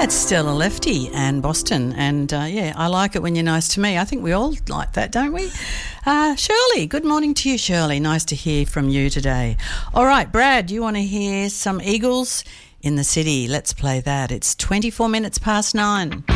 That's Stella Lefty and Boston, and I like it when you're nice to me. I think we all like that, don't we? Shirley, good morning to you, Shirley. Nice to hear from you today. All right, Brad, you want to hear some Eagles in the City? Let's play that. It's 24 minutes past 9.